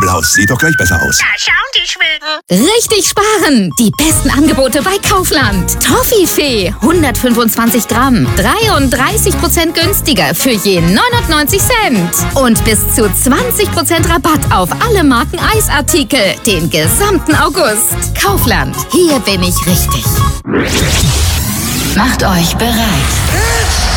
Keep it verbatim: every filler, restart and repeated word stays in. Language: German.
aus. Sieht doch gleich besser aus. Da schauen die Schweden. Richtig sparen! Die besten Angebote bei Kaufland. Toffifee, hundertfünfundzwanzig Gramm, dreiunddreißig Prozent günstiger für je neunundneunzig Cent. Und bis zu zwanzig Prozent Rabatt auf alle Marken Eisartikel den gesamten August. Kaufland, hier bin ich richtig. Macht euch bereit.